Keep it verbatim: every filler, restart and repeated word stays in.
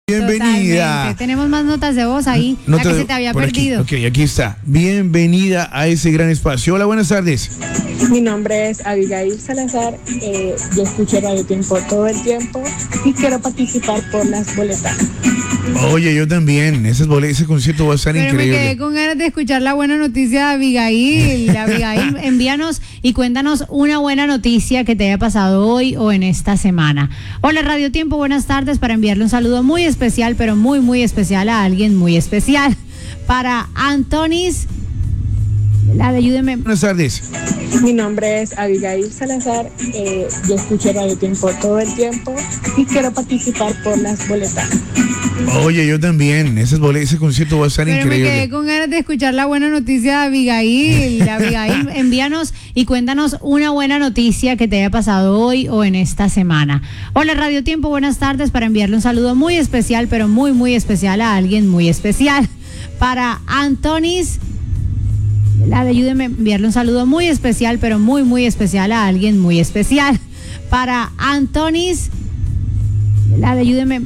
Bienvenida. Totalmente. Tenemos más notas de voz ahí, Nota la que de- se te había por aquí. perdido. Ok, aquí está. Bienvenida a ese gran espacio. Hola, buenas tardes. Mi nombre es Abigail Salazar, eh, yo escucho Radio Tiempo todo el tiempo y quiero participar por las boletas. Oye, yo también. Ese, ese concierto va a estar Pero increíble. me quedé con ganas de escuchar la buena noticia de Abigail. Abigail, envíanos y cuéntanos una buena noticia que te haya pasado hoy o en esta semana. Hola Radio Tiempo, buenas tardes, para enviarle un saludo muy especial, pero muy, muy especial a alguien muy especial. Para Antonis, la ayúdeme. Buenas tardes. Mi nombre es Abigail Salazar, eh, yo escucho Radio Tiempo todo el tiempo y quiero participar por las boletas. Oye, yo también. Ese, ese concierto va a estar Pero me increíble. quedé con ganas de escuchar la buena noticia de Abigail. Abigail, envíanos y cuéntanos una buena noticia que te haya pasado hoy o en esta semana. Hola Radio Tiempo, buenas tardes, para enviarle un saludo muy especial, pero muy, muy especial a alguien muy especial. Para Antonis, la ayúdeme a enviarle un saludo muy especial, pero muy, muy especial a alguien muy especial. Para Antonis, la ayúdeme.